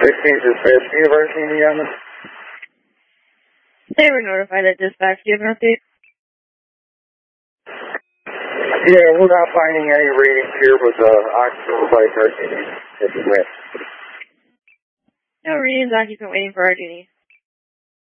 Dispatch, do you have RTD on this? They were notified at dispatch. Do you have an update? Yeah, we're not finding any readings here with occupant like RTD. No readings, occupant waiting for RTD.